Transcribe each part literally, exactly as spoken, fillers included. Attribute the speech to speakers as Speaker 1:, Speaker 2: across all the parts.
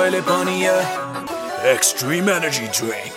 Speaker 1: Extreme energy drink.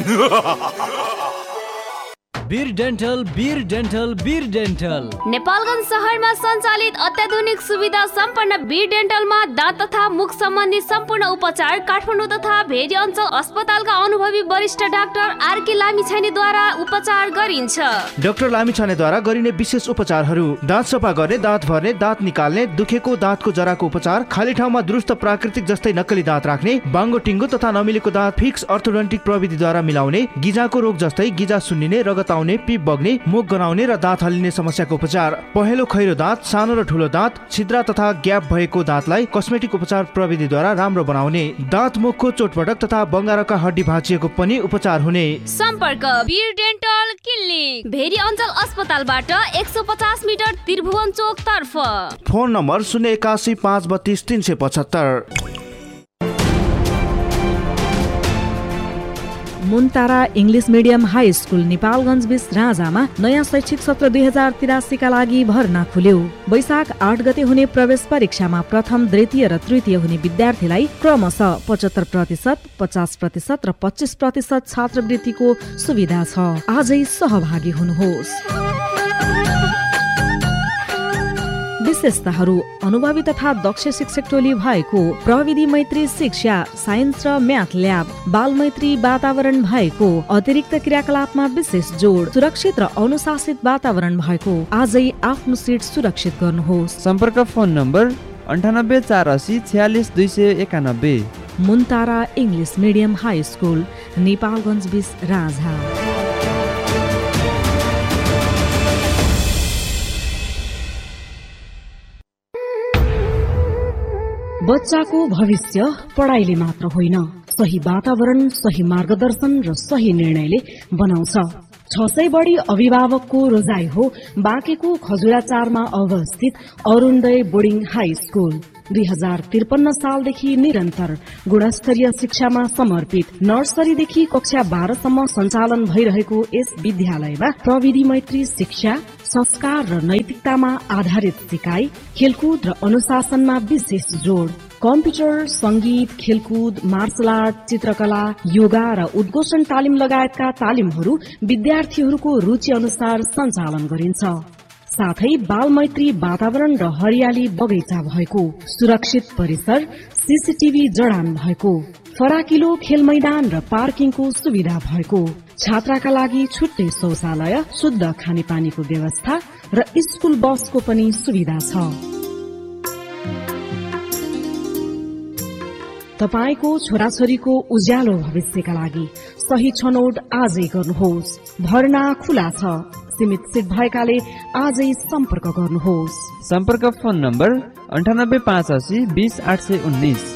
Speaker 2: बीर dental बीर dental बीर dental
Speaker 3: Nepalgunj शहरमा सञ्चालित अत्याधुनिक सुविधा सम्पन्न बीर डेन्टलमा दाँत तथा मुख सम्बन्धी सम्पूर्ण उपचार काठमाडौँ तथा भेरी अञ्चल अस्पतालका अनुभवी वरिष्ठ डाक्टर आरके लामिछानेद्वारा उपचार गरिन्छ।
Speaker 4: डाक्टर लामिछानेद्वारा गरिने विशेष उपचारहरू: दाँत सफा गर्ने, दाँत भर्ने, दाँत निकाल्ने, दुखेको दाँतको जराको उपचार, खाली ठाउँमा दुरुस्त प्राकृतिक जस्तै नक्कली दाँत राख्ने, बाङ्गो टिङ्गो तथा नमिलेको दाँत फिक्स अर्थोडोन्टिक प्रविधिद्वारा मिलाउने, गिजाको रोग जस्तै गिजा सुन्निने, रगत आउने, पिप बग्ने, मुख गनाउने र दाँत हल्लिने समस्याको उपचार, पहेँलो खैरो दाँत, सानो र ठुलो दाँत, छिद्रा तथा ग्याप भएको दाँतलाई कस्मेटिक उपचार प्रविधिद्वारा राम्रो बनाउने, दाँत मुखको चोटपटक तथा बङ्गारका हड्डी भाँचिएको पनि उपचार हुने।
Speaker 3: सम्पर्क बीर डेन्टल क्लिनिक, भेरी अञ्चल अस्पतालबाट एक सौ पचास मिटर त्रिभुवन चोक तर्फ।
Speaker 4: फोन नम्बर शून्य एकासी पाँच बत्तीस तीन सय पचहत्तर।
Speaker 5: मुन्तारा English medium high school Nepalgunj बीस राजामा नयाँ शैक्षिक सत्र दुई हजार तिरासीका लागि भर्ना खुल्यो। वैशाख आठ गते हुने प्रवेश परीक्षामा प्रथम, द्वितीय र तृतीय हुने विद्यार्थीलाई क्रमशः पचहत्तर प्रतिशत, पचास प्रतिशत र पच्चिस प्रतिशत छात्रवृत्तिको सुविधा छ। आजै सहभागी हुनुहोस्। विशेषताहरू: अनुभवी तथा दक्ष शिक्षक टोली भएको, प्रविधि मैत्री शिक्षा, साइन्स र म्याथ ल्याब, बाल मैत्री वातावरण भएको, अतिरिक्त क्रियाकलापमा विशेष जोड, सुरक्षित र अनुशासित वातावरण भएको। आजै आफ्नो सिट सुरक्षित गर्नुहोस्।
Speaker 6: सम्पर्क फोन नम्बर अन्ठानब्बे चार असी छयालिस दुई सय एकानब्बे।
Speaker 5: मुन्तारा English medium high school, Nepalgunj बीस राजा। बच्चाको भविष्य पढाइले मात्र होइन, सही वातावरण, सही मार्गदर्शन र सही निर्णयले बनाउँछ। छ सय बढी अभिभावकको रोजाइ हो बाँकेको खजुराचारमा अवस्थित अरुणोदय बोर्डिङ हाई स्कुल। दुई हजार त्रिपन्न सालदेखि निरन्तर गुणस्तरीय शिक्षामा समर्पित, नर्सरीदेखि कक्षा बाह्रसम्म सञ्चालन भइरहेको यस विद्यालयमा प्रविधि मैत्री शिक्षा, संस्कार र नैतिकतामा आधारित सिकाइ, खेलकुद र अनुशासनमा विशेष जोड, कम्प्युटर, संगीत, खेलकुद, मार्शल आर्ट, चित्रकला, योगा र उद्घोषण तालिम लगायतका तालिमहरू विद्यार्थीहरूको रुचि अनुसार सञ्चालन गरिन्छ। साथै बाल मैत्री वातावरण र हरियाली बगैँचा भएको, सुरक्षित परिसर, सीसीटीभी जडान भएको, फराकिलो खेल मैदान र पार्किङको सुविधा भएको, छात्राका लागि छुट्टै शौचालय, शुद्ध खानेपानीको व्यवस्था र स्कुल बसको पनि सुविधा छ। तपाईको छोराछोरीको उज्यालो भविष्यका लागि सही छनौट आजै गर्नुहोस्। भर्ना खुला छ, सीमित सिट भएकाले आजै सम्पर्क गर्नुहोस्।
Speaker 6: सम्पर्क फोन नम्बर अन्ठानब्बे पाँच असी बीस आठ सय उन्नाइस।